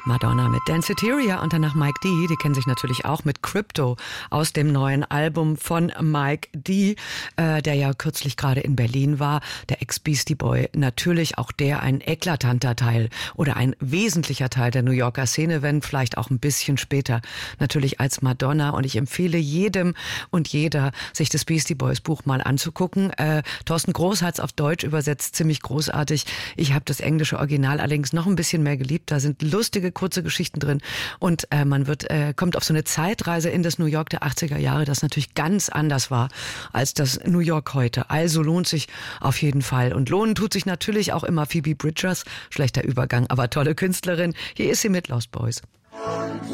Madonna mit Danceteria und danach Mike D. Die kennen sich natürlich auch mit Crypto aus dem neuen Album von Mike D., der ja kürzlich gerade in Berlin war. Der Ex-Beastie Boy, natürlich auch der ein eklatanter Teil oder ein wesentlicher Teil der New Yorker Szene, wenn vielleicht auch ein bisschen später natürlich als Madonna. Und ich empfehle jedem und jeder, sich das Beastie Boys Buch mal anzugucken. Thorsten Groß hat es auf Deutsch übersetzt, ziemlich großartig. Ich habe das englische Original allerdings noch ein bisschen mehr geliebt. Da sind lustige, kurze Geschichten drin und man kommt auf so eine Zeitreise in das New York der 80er Jahre, das natürlich ganz anders war als das New York heute. Also lohnt sich auf jeden Fall. Und lohnen tut sich natürlich auch immer Phoebe Bridgers. Schlechter Übergang, aber tolle Künstlerin. Hier ist sie mit Lost Boys.